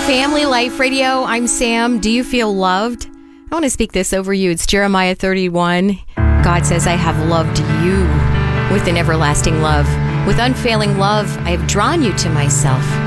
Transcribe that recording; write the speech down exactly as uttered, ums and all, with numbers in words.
Family Life Radio. I'm Sam. Do you feel loved? I want to speak this over you. It's Jeremiah thirty-one. God says, I have loved you with an everlasting love. With unfailing love, I have drawn you to myself.